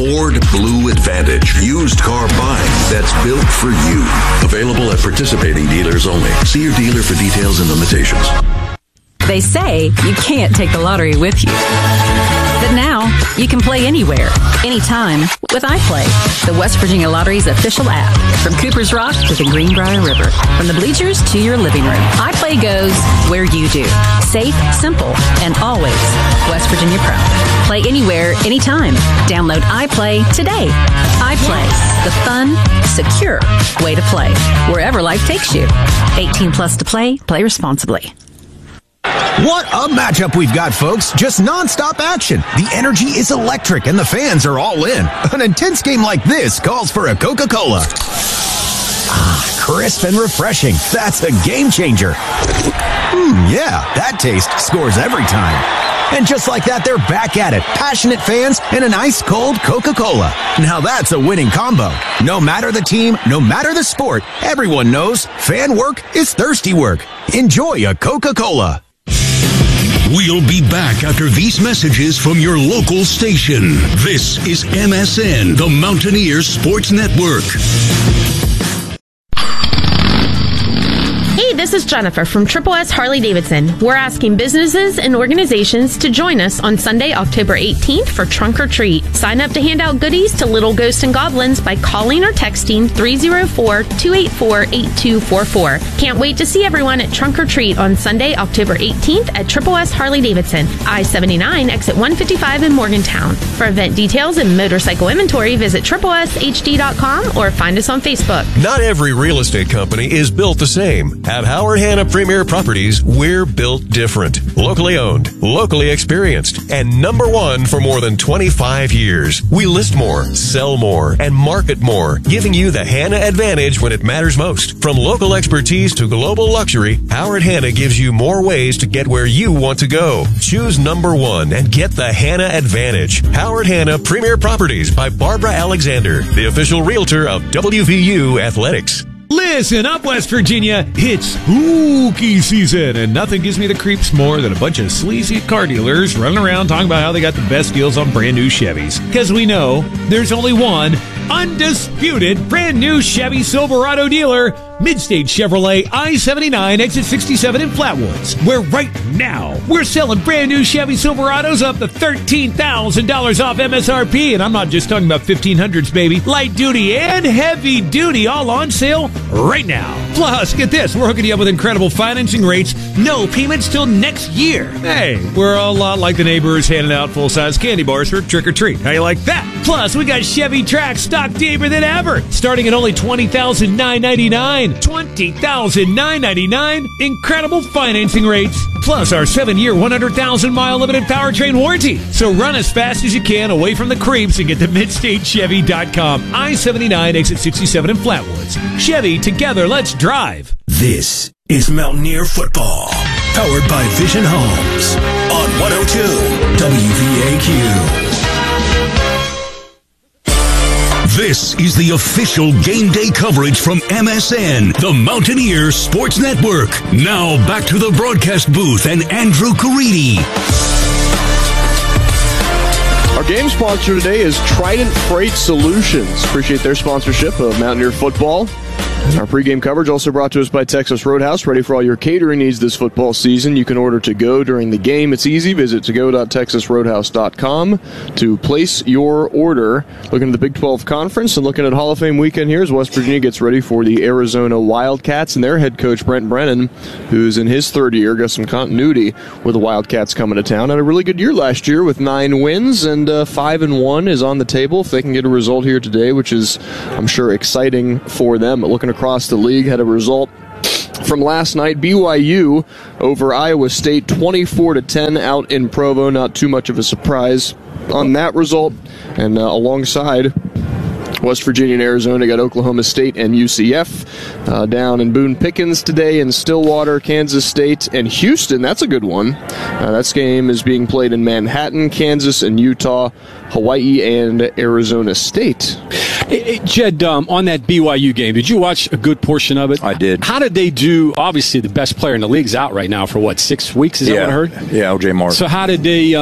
Ford Blue Advantage. Used car buying that's built for you. Available at participating dealers only. See your dealer for details and limitations. They say you can't take the lottery with you. But now, you can play anywhere, anytime with iPlay, the West Virginia Lottery's official app. From Cooper's Rock to the Greenbrier River, from the bleachers to your living room, iPlay goes where you do. Safe, simple, and always West Virginia proud. Play anywhere, anytime. Download iPlay today. iPlay, the fun, secure way to play, wherever life takes you. 18 plus to play. Play responsibly. What a matchup we've got, folks. Just nonstop action. The energy is electric and the fans are all in. An intense game like this calls for a Coca-Cola. Crisp and refreshing. That's a game changer. Yeah, that taste scores every time. And just like that, they're back at it. Passionate fans and an ice-cold Coca-Cola. Now that's a winning combo. No matter the team, no matter the sport, everyone knows fan work is thirsty work. Enjoy a Coca-Cola. We'll be back after these messages from your local station. This is MSN, the Mountaineers Sports Network. Hey, this is Jennifer from Triple S Harley-Davidson. We're asking businesses and organizations to join us on Sunday, October 18th for Trunk or Treat. Sign up to hand out goodies to little ghosts and goblins by calling or texting 304-284-8244. Can't wait to see everyone at Trunk or Treat on Sunday, October 18th at Triple S Harley-Davidson, I-79, exit 155 in Morgantown. For event details and motorcycle inventory, visit tripleshd.com or find us on Facebook. Not every real estate company is built the same. At Howard Hanna Premier Properties, we're built different. Locally owned, locally experienced, and #1 for more than 25 years. We list more, sell more, and market more, giving you the Hanna advantage when it matters most. From local expertise to global luxury, Howard Hanna gives you more ways to get where you want to go. Choose #1 and get the Hanna advantage. Howard Hanna Premier Properties by Barbara Alexander, the official realtor of WVU Athletics. Listen up, West Virginia. It's spooky season, and nothing gives me the creeps more than a bunch of sleazy car dealers running around talking about how they got the best deals on brand new Chevys. Because we know there's only one undisputed brand new Chevy Silverado dealer, Midstate Chevrolet, I-79, exit 67 in Flatwoods, where right now we're selling brand new Chevy Silverados up to $13,000 off MSRP, and I'm not just talking about 1500s, baby. Light duty and heavy duty all on sale right now. Plus, get this, we're hooking you up with incredible financing rates, no payments till next year. Hey, we're a lot like the neighbors handing out full-size candy bars for trick or treat. How you like that? Plus, we got Chevy Trax stock deeper than ever, starting at only $20,999. $20,999. Incredible financing rates. Plus our 7-year, 100,000-mile limited powertrain warranty. So run as fast as you can away from the creeps and get to MidstateChevy.com. I-79, exit 67 in Flatwoods. Chevy, together, let's drive. This is Mountaineer Football, powered by Vision Homes on 102 WVAQ. This is the official game day coverage from MSN, the Mountaineer Sports Network. Now back to the broadcast booth and Andrew Caridi. Our game sponsor today is Trident Freight Solutions. Appreciate their sponsorship of Mountaineer Football. Our pregame coverage also brought to us by Texas Roadhouse, ready for all your catering needs this football season. You can order to go during the game. It's easy. Visit togo.texasroadhouse.com to place your order. Looking at the Big 12 Conference and looking at Hall of Fame weekend here as West Virginia gets ready for the Arizona Wildcats and their head coach Brent Brennan, who's in his third year, got some continuity with the Wildcats coming to town. Had a really good year last year with 9 wins, and 5-1 is on the table if they can get a result here today, which is, I'm sure, exciting for them. But looking across the league, had a result from last night. BYU over Iowa State 24-10 out in Provo. Not too much of a surprise on that result. And alongside West Virginia and Arizona got Oklahoma State and UCF down in Boone Pickens today, in Stillwater, Kansas State, and Houston. That's a good one. That game is being played in Manhattan, Kansas, and Utah, Hawaii, and Arizona State. Jed, on that BYU game, did you watch a good portion of it? I did. How did they do? Obviously, the best player in the league's out right now for 6 weeks? Is that what I heard? Yeah, LJ Martin. So how did they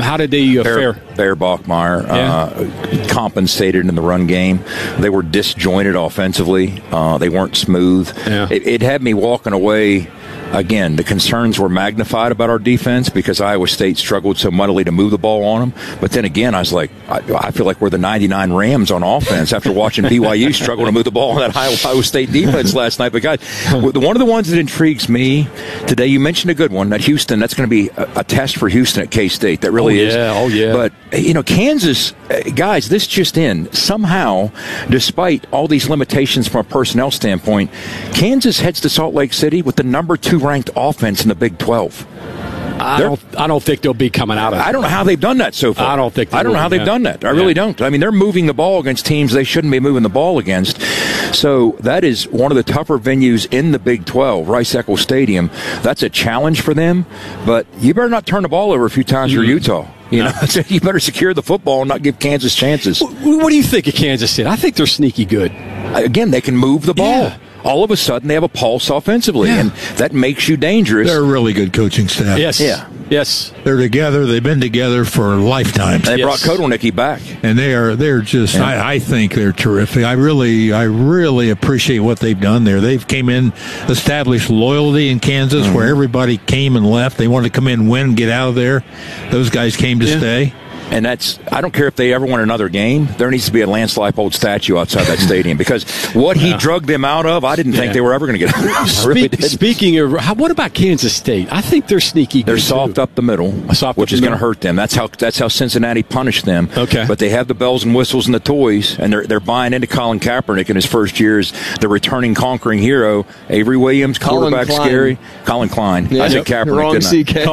fare? Bear Bachmeier compensated in the run game. They were disjointed offensively. They weren't smooth. Yeah. It had me walking away. Again, the concerns were magnified about our defense because Iowa State struggled so mightily to move the ball on them. But then again, I was like, I feel like we're the 99 Rams on offense after watching BYU struggle to move the ball on that Iowa State defense last night. But guys, one of the ones that intrigues me today, you mentioned a good one, that Houston, that's going to be a test for Houston at K-State. That really is. Oh, yeah. But, Kansas, guys, this just in. Somehow, despite all these limitations from a personnel standpoint, Kansas heads to Salt Lake City with the number 2 ranked offense in the Big 12. I don't think they'll be coming out of it. I don't know how they've done that so far. I don't know how they've done that. I really don't. I mean, they're moving the ball against teams they shouldn't be moving the ball against. So that is one of the tougher venues in the Big 12, Rice-Eccles Stadium. That's a challenge for them. But you better not turn the ball over a few times for Utah. You better secure the football and not give Kansas chances. What do you think of Kansas State? I think they're sneaky good. Again, they can move the ball. Yeah. All of a sudden, they have a pulse offensively, and that makes you dangerous. They're a really good coaching staff. Yes. Yeah. Yes. They're together. They've been together for lifetimes. They brought Kotelnicki back. And they're just, I think they're terrific. I really appreciate what they've done there. They've came in, established loyalty in Kansas where everybody came and left. They wanted to come in, win, get out of there. Those guys came to stay. And I don't care if they ever win another game, there needs to be a Lance Leipold statue outside that stadium because what he drugged them out of, I didn't think they were ever going to get out. Speaking of, what about Kansas State? I think they're sneaky good. They're soft up the middle, which is going to hurt them. That's how Cincinnati punished them. Okay. But they have the bells and whistles and the toys, and they're buying into Colin Kaepernick in his first year as the returning conquering hero. Avery Williams, quarterback scary. Colin Klein. Yeah. I said Kaepernick, Wrong didn't CK.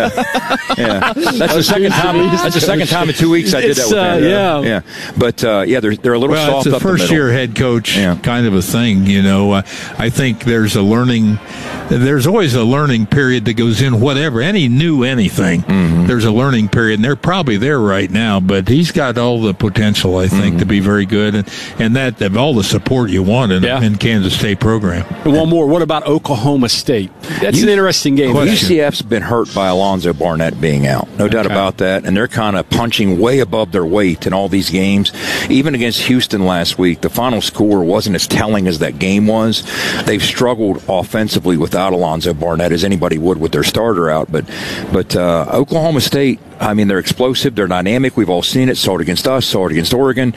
Yeah. That's the second time. That's the second time in 2 weeks I did that with him. Yeah. But they're a little soft it's a up the middle. first-year head coach kind of a thing, I think there's always a learning period that goes in any new anything. Mm-hmm. There's a learning period, and they're probably there right now, but he's got all the potential, I think, to be very good, and that of all the support you want in Kansas State program. And one more. What about Oklahoma State? That's an interesting game. UCF's been hurt by Alonzo Barnett being out. No doubt about that, and they're kind of punching way above their weight in all these games. Even against Houston last week, the final score wasn't as telling as that game was. They've struggled offensively without Alonzo Barnett as anybody would with their starter out. But Oklahoma State, I mean, they're explosive. They're dynamic. We've all seen it. Saw it against us. Saw it against Oregon.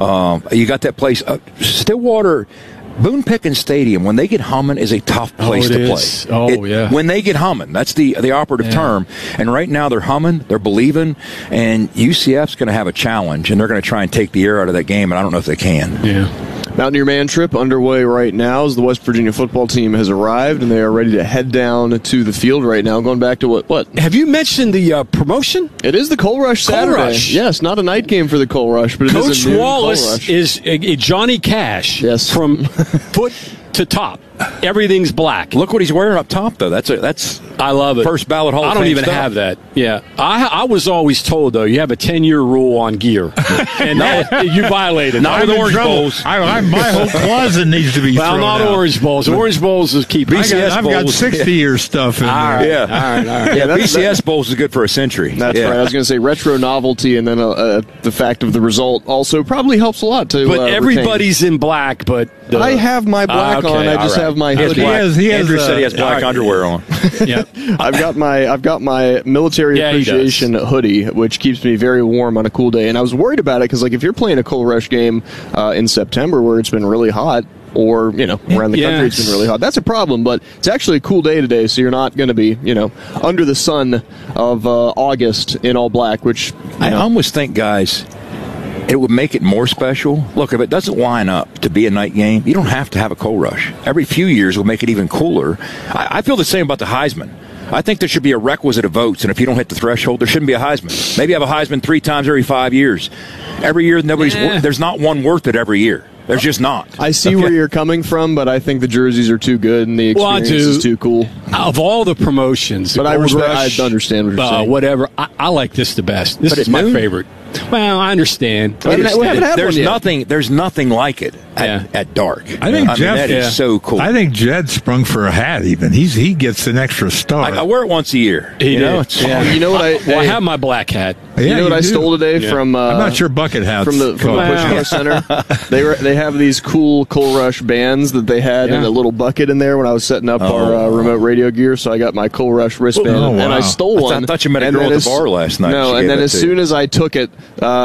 You got that place. Stillwater, Boone Pickens Stadium, when they get humming, is a tough place to play. When they get humming, that's the operative term. And right now they're humming, they're believing, and UCF's going to have a challenge, and they're going to try and take the air out of that game, and I don't know if they can. Yeah. Mountaineer Man trip underway right now as the West Virginia football team has arrived, and they are ready to head down to the field right now. Going back to what? Have you mentioned the promotion? It is the Coal Rush Saturday. Rush. Yes, not a night game for the Coal Rush, but it Coach is a noon Wallace Coal Rush. is a Johnny Cash from foot to top. Everything's black. Look what he's wearing up top, though. That's I love it. First ballot Hall of Fame I don't even stuff. have that. Yeah. I was always told, though, you have a 10-year rule on gear. And you violated. Not with Orange Bowls. My whole closet needs to be thrown out. Well, not Orange Bowls. Orange Bowls is keeping. I've got 60-year stuff in there. All right. Yeah, BCS Bowls is good for a century. That's right. I was going to say retro novelty, and then the fact of the result also probably helps a lot to But everybody's in black, but... I have my black on. I just have my hoodie. Andrew said he has black underwear on. Yeah. I've got my military appreciation hoodie, which keeps me very warm on a cool day. And I was worried about it because, if you're playing a Coal Rush game in September where it's been really hot, or around the country it's been really hot, that's a problem. But it's actually a cool day today, so you're not going to be under the sun of August in all black. Which I almost think, guys, it would make it more special. Look, if it doesn't line up to be a night game, you don't have to have a Coal Rush. Every few years will make it even cooler. I feel the same about the Heisman. I think there should be a requisite of votes, and if you don't hit the threshold, there shouldn't be a Heisman. Maybe have a Heisman 3 times every 5 years. Every year, there's not one worth it every year. There's just not. I see where you're coming from, but I think the jerseys are too good and the experience is too cool. Of all the promotions, but I understand what you're saying. Whatever, I like this the best. This is my favorite. Well, I understand. There's nothing like it at dark. I think Jeff, that is so cool. I think Jed sprung for a hat. Even he gets an extra star. I wear it once a year. You know what? I have my black hat. You know what I stole today from? I'm not sure bucket hats from the Push-Car Center. They have these cool Coal Rush bands that they had in a little bucket in there when I was setting up our remote radio gear. So I got my Coal Rush wristband and I stole one. I thought you met a girl at the bar last night. No, and then as soon as I took it,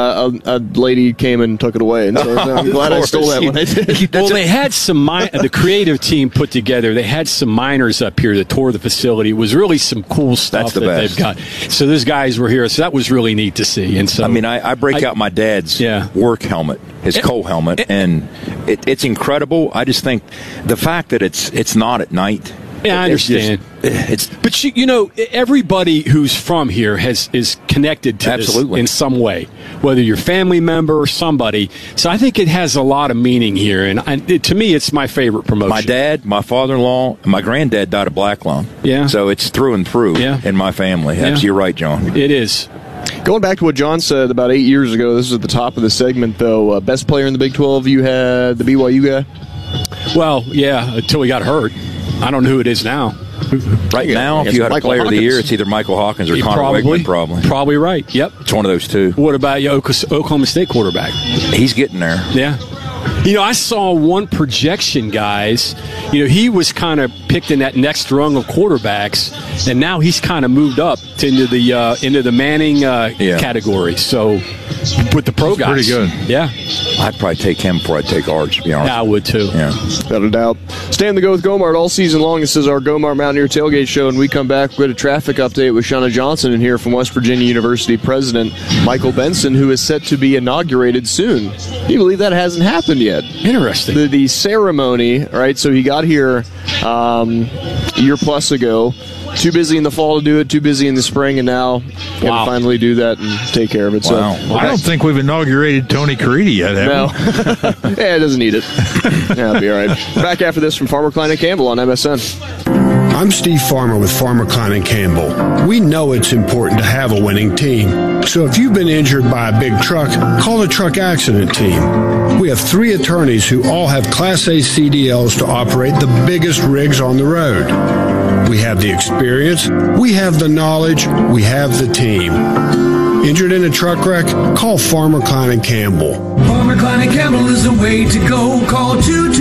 a lady came and took it away. And so I'm glad I stole that when I did. Well, they had some the creative team put together. They had some miners up here that toured the facility. It was really some cool stuff that they've got. So those guys were here. So that was really neat to see. And so I break out my dad's work helmet, his coal helmet, and it's incredible. I just think the fact that it's not at night. Yeah, I understand. But you know, everybody who's from here is connected to this in some way, whether you're a family member or somebody. So I think it has a lot of meaning here, and to me, it's my favorite promotion. My dad, my father-in-law, and my granddad died of black lung. Yeah, so it's through and through in my family. Yeah. You're right, John. It is. Going back to what John said about 8 years ago, this is at the top of the segment, though. Best player in the Big 12, you had the BYU guy? Well, yeah, until he got hurt. I don't know who it is now. Right now, if you had a player of the year, it's either Michael Hawkins or Connor Wigman, probably. Probably right, yep. It's one of those two. What about your Oklahoma State quarterback? He's getting there. Yeah. You know, I saw one projection, guys. You know, he was kind of picked in that next rung of quarterbacks, and now he's kind of moved up into the Manning category. So, with the pro guys, pretty good. Yeah, I'd probably take him before I'd take Arch, to be honest. Yeah, I would too. Yeah, without a doubt. Stay on the go with Gomart all season long. This is our Gomart Mountaineer Tailgate Show, and we come back with a traffic update with Shauna Johnson and hear from West Virginia University President Michael Benson, who is set to be inaugurated soon. Can you believe that hasn't happened yet? Interesting. The ceremony, right? So he got here a year plus ago. Too busy in the fall to do it, too busy in the spring, and now can finally do that and take care of it. Wow. So I don't think we've inaugurated Tony Caridi yet, have we? Yeah, it doesn't need it. Yeah, it'll be all right. Back after this from Farmer Klein and Campbell on MSN. I'm Steve Farmer with Farmer Klein and Campbell. We know it's important to have a winning team. So if you've been injured by a big truck, call the truck accident team. We have 3 attorneys who all have Class A CDLs to operate the biggest rigs on the road. We have the experience, we have the knowledge, we have the team. Injured in a truck wreck? Call Farmer Klein and Campbell. Farmer Klein and Campbell is the way to go. Call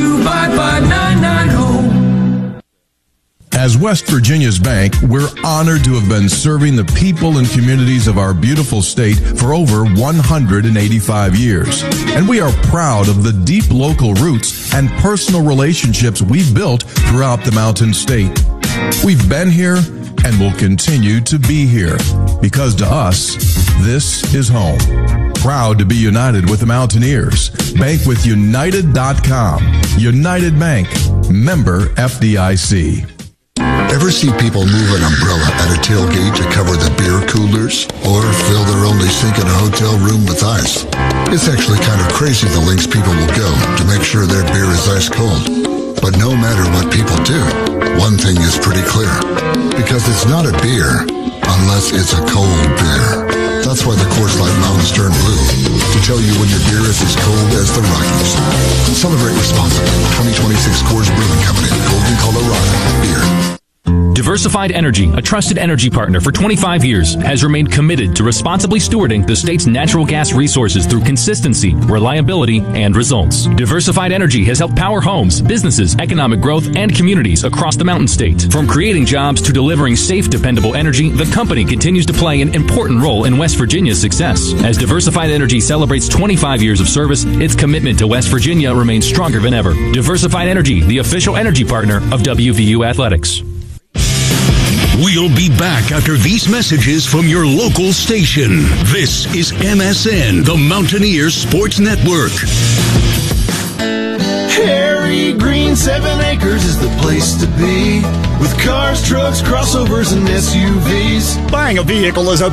225-5990. As West Virginia's bank, we're honored to have been serving the people and communities of our beautiful state for over 185 years. And we are proud of the deep local roots and personal relationships we've built throughout the Mountain State. We've been here and will continue to be here because to us, this is home. Proud to be united with the Mountaineers. Bank with United.com. United Bank. Member FDIC. Ever see people move an umbrella at a tailgate to cover the beer coolers? Or fill their only sink in a hotel room with ice? It's actually kind of crazy the lengths people will go to make sure their beer is ice cold. But no matter what people do, one thing is pretty clear. Because it's not a beer unless it's a cold beer. That's why the Coors Light Mountains turn blue. To tell you when your beer is as cold as the Rockies. Celebrate responsibly. 2026 Coors Brewing Company, Golden, Colorado. Beer. Diversified Energy, a trusted energy partner for 25 years, has remained committed to responsibly stewarding the state's natural gas resources through consistency, reliability, and results. Diversified Energy has helped power homes, businesses, economic growth, and communities across the Mountain State. From creating jobs to delivering safe, dependable energy, the company continues to play an important role in West Virginia's success. As Diversified Energy celebrates 25 years of service, its commitment to West Virginia remains stronger than ever. Diversified Energy, the official energy partner of WVU Athletics. We'll be back after these messages from your local station. This is MSN, the Mountaineers Sports Network. Harry Prairie Green 7 Acres is the place to be. With cars, trucks, crossovers, and SUVs. Buying a vehicle is a